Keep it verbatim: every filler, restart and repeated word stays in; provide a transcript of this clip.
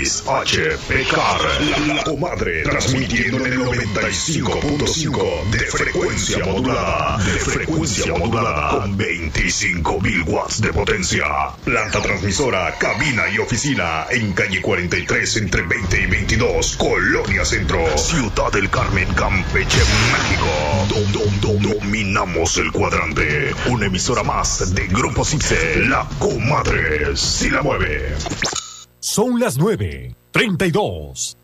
X H P C A R, la, la comadre, transmitiendo en el noventa y cinco punto cinco de frecuencia modulada, de frecuencia modulada, con veinticinco mil watts de potencia. Planta transmisora, cabina y oficina, en calle cuarenta y tres, entre veinte y veintidós, Colonia Centro, Ciudad del Carmen, Campeche, México. Dom, dom, dom, dominamos el cuadrante. Una emisora más de Grupo Cipse, la comadre, si la mueve. Son las nueve, treinta y dos.